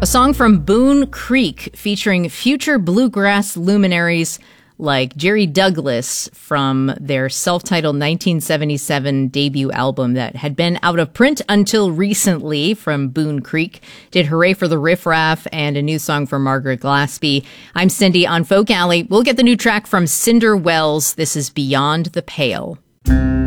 A song from Boone Creek featuring future bluegrass luminaries like Jerry Douglas from their self-titled 1977 debut album that had been out of print until recently. From Boone Creek did Hooray for the Riff Raff and a new song from Margaret Glaspie. I'm Cindy on Folk Alley. We'll get the new track from Cinder Wells. This is Beyond the Pale.